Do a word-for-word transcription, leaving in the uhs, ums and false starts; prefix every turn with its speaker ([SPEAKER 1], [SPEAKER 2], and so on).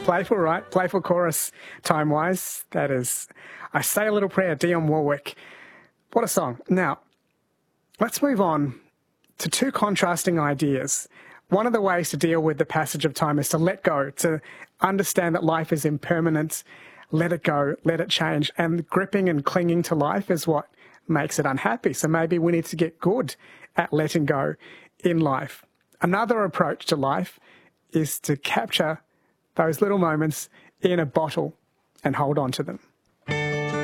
[SPEAKER 1] playful, right? Playful chorus time-wise. That is, I Say a Little Prayer, Dionne Warwick. What a song. Now, let's move on to two contrasting ideas. One of the ways to deal with the passage of time is to let go, to understand that life is impermanent, let it go, let it change. And gripping and clinging to life is what makes it unhappy. So maybe we need to get good at letting go in life. Another approach to life is to capture those little moments in a bottle and hold on to them.